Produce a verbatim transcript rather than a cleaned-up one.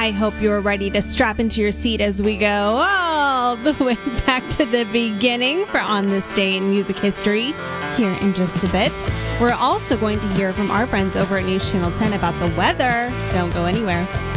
I hope you're ready to strap into your seat as we go all the way back to the beginning for On This Day in Music History here in just a bit. We're also going to hear from our friends over at News Channel ten about the weather. Don't go anywhere.